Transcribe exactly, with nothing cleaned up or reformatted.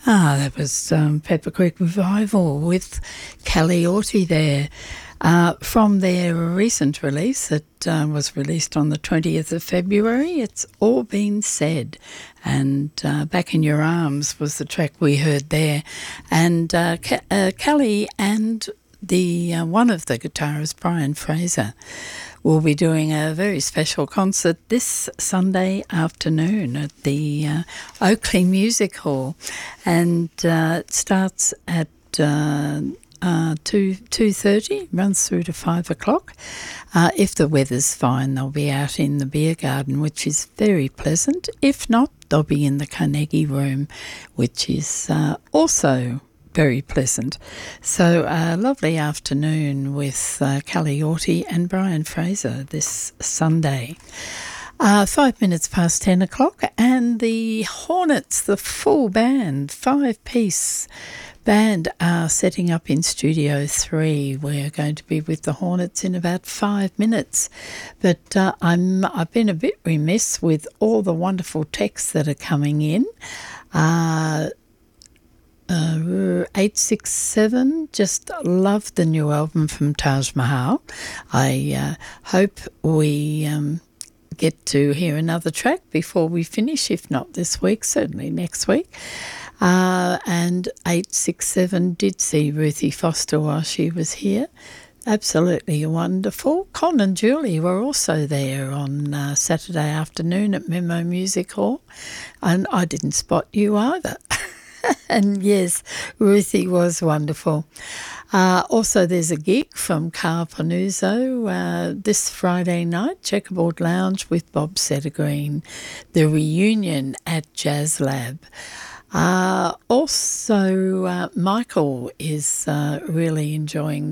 Ah, that was um, Pepper Creek Revival with Callie Orty there. Uh, from their recent release that uh, was released on the twentieth of February, It's All Been Said. And uh, Back in Your Arms was the track we heard there. And uh, Ca- uh, Callie and the uh, one of the guitarists, Brian Fraser, will be doing a very special concert this Sunday afternoon at the uh, Oakley Music Hall. And uh, it starts at... Uh, Uh, two two thirty, runs through to five o'clock. Uh, if the weather's fine, they'll be out in the beer garden, which is very pleasant. If not, they'll be in the Carnegie Room, which is uh, also very pleasant. So a lovely afternoon with uh, Callie Orty and Brian Fraser this Sunday. Uh, five minutes past ten o'clock, and the Hornets, the full band, five-piece band, are setting up in Studio three. We're going to be with the Hornets in about five minutes. But uh, I'm, I've been a bit remiss with all the wonderful texts that are coming in. Uh, Uh, eight six seven, just love the new album from Taj Mahal. I uh, hope we um, get to hear another track before we finish, if not this week, certainly next week. Uh, and eight six seven did see Ruthie Foster while she was here. Absolutely wonderful. Con and Julie were also there on uh, Saturday afternoon at Memo Music Hall, and I didn't spot you either. And yes, Ruthie was wonderful. Uh, also, there's a gig from Carl Panuzzo uh, this Friday night, Checkerboard Lounge with Bob Settergreen, the reunion at Jazz Lab. Uh, also, uh, Michael is uh, really enjoying